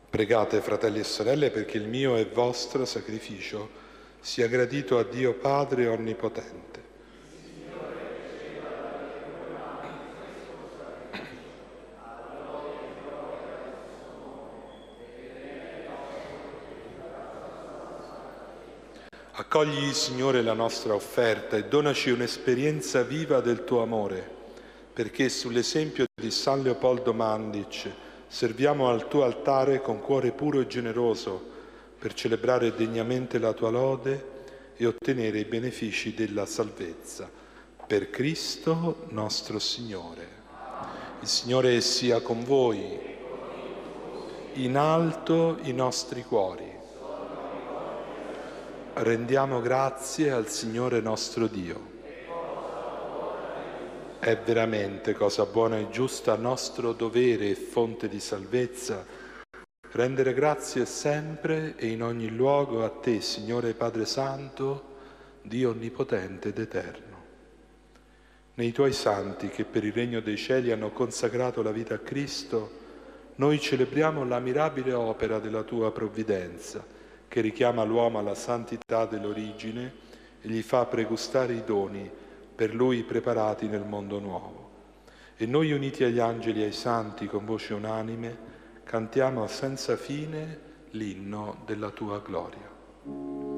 Pregate, fratelli e sorelle, perché il mio e vostro sacrificio sia gradito a Dio Padre Onnipotente. Accogli, Signore, la nostra offerta e donaci un'esperienza viva del tuo amore, perché sull'esempio di San Leopoldo Mandic serviamo al tuo altare con cuore puro e generoso per celebrare degnamente la tua lode e ottenere i benefici della salvezza. Per Cristo nostro Signore. Il Signore sia con voi. In alto i nostri cuori. Rendiamo grazie al Signore nostro Dio. È veramente cosa buona e giusta, nostro dovere e fonte di salvezza, rendere grazie sempre e in ogni luogo a te, Signore Padre Santo, Dio Onnipotente ed Eterno. Nei tuoi santi che per il regno dei cieli hanno consacrato la vita a Cristo, noi celebriamo la mirabile opera della tua provvidenza, che richiama l'uomo alla santità dell'origine e gli fa pregustare i doni per lui preparati nel mondo nuovo. E noi, uniti agli angeli e ai santi con voce unanime, cantiamo senza fine l'inno della tua gloria.